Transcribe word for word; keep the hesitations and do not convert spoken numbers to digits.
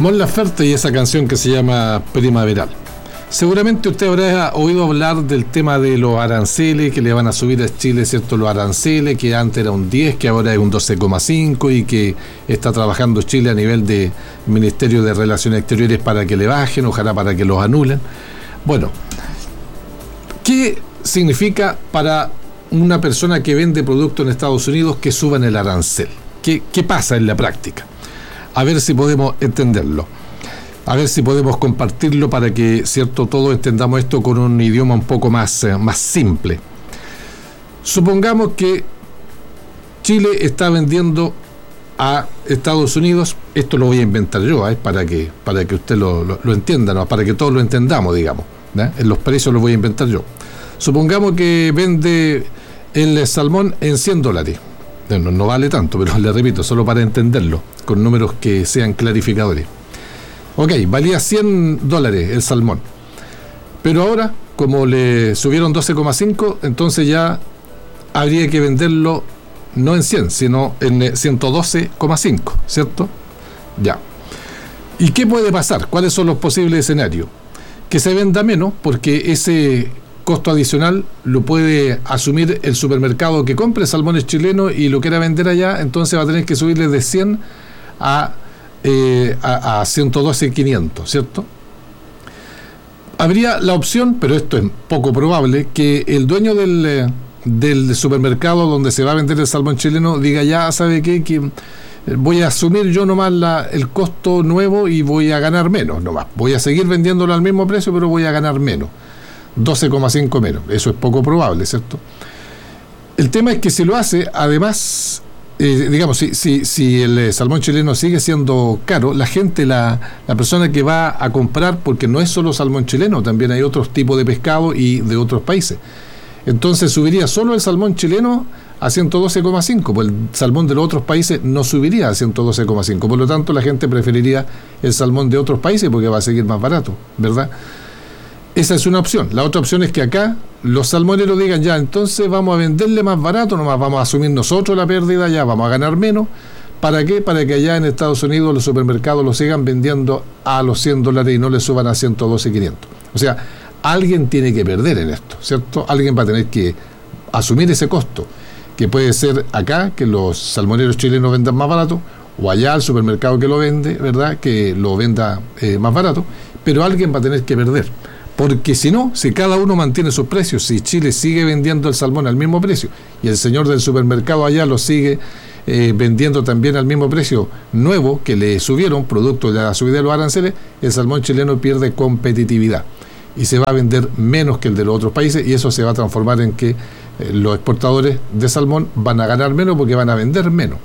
Mon Laferte y esa canción que se llama Primaveral. Seguramente usted habrá oído hablar del tema de los aranceles, que le van a subir a Chile, ¿cierto? Los aranceles, que antes era un diez, que ahora es un doce coma cinco, y que está trabajando Chile a nivel de Ministerio de Relaciones Exteriores para que le bajen, ojalá para que los anulen. Bueno, ¿qué significa para una persona que vende productos en Estados Unidos que suban el arancel? ¿Qué, qué pasa en la práctica? A ver si podemos entenderlo. A ver si podemos compartirlo para que, cierto, todos entendamos esto con un idioma un poco más, eh, más simple. Supongamos que Chile está vendiendo a Estados Unidos, esto lo voy a inventar yo, ¿eh? para que para que usted lo, lo, lo entienda, ¿no? Para que todos lo entendamos, digamos, ¿eh? En los precios los voy a inventar yo. Supongamos que vende el salmón en cien dólares. No, no vale tanto, pero le repito, solo para entenderlo, con números que sean clarificadores. Ok, valía cien dólares el salmón, pero ahora, como le subieron doce coma cinco, entonces ya habría que venderlo no en cien, sino en ciento doce coma cinco, ¿cierto? Ya. ¿Y qué puede pasar? ¿Cuáles son los posibles escenarios? Que se venda menos, porque ese costo adicional lo puede asumir el supermercado que compre salmones chilenos y lo quiera vender allá, entonces va a tener que subirle de cien a Eh, a, a ciento doce quinientos, ¿cierto? Habría la opción, pero esto es poco probable, que el dueño del, eh, del supermercado donde se va a vender el salmón chileno diga, ya sabe qué, que voy a asumir yo nomás la, el costo nuevo y voy a ganar menos nomás, voy a seguir vendiéndolo al mismo precio, pero voy a ganar menos, doce coma cinco menos. Eso es poco probable, ¿cierto? El tema es que si lo hace, además, Eh, digamos, si, si, si el eh, salmón chileno sigue siendo caro, la gente, la, la persona que va a comprar, porque no es solo salmón chileno, también hay otros tipos de pescado y de otros países, entonces subiría solo el salmón chileno a ciento doce coma cinco, pues el salmón de los otros países no subiría a ciento doce coma cinco, por lo tanto la gente preferiría el salmón de otros países porque va a seguir más barato, ¿verdad? Esa es una opción. La otra opción es que acá los salmoneros digan, ya, entonces vamos a venderle más barato, nomás vamos a asumir nosotros la pérdida, ya vamos a ganar menos. ¿Para qué? Para que allá en Estados Unidos los supermercados lo sigan vendiendo a los cien dólares y no le suban a ciento doce quinientos. O sea, alguien tiene que perder en esto, ¿cierto? Alguien va a tener que asumir ese costo, que puede ser acá, que los salmoneros chilenos vendan más barato, o allá el supermercado que lo vende, ¿verdad?, que lo venda eh, más barato, pero alguien va a tener que perder. Porque si no, si cada uno mantiene sus precios, si Chile sigue vendiendo el salmón al mismo precio y el señor del supermercado allá lo sigue eh, vendiendo también al mismo precio nuevo que le subieron, producto de la subida de los aranceles, el salmón chileno pierde competitividad y se va a vender menos que el de los otros países, y eso se va a transformar en que eh, los exportadores de salmón van a ganar menos porque van a vender menos.